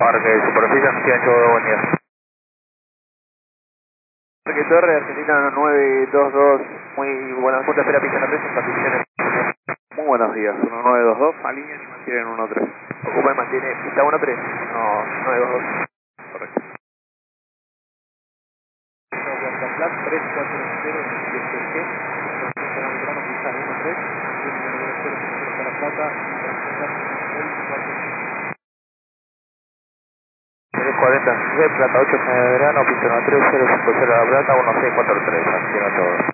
Parque Superficie, Argentina 82, buen día. Parque Torre, Argentina 922, muy buenas. Punta Espera, pista 3 en condiciones. Muy buenos días, 1922, alinean y mantienen 13. Ocupa y mantiene pista 13. No, 922. Correcto. Plan 340 17G, Panamericano pista 13, para La Plata, 340, Plata 8, de verano, pista 13, 050 La Plata, 1643, Argentina 82.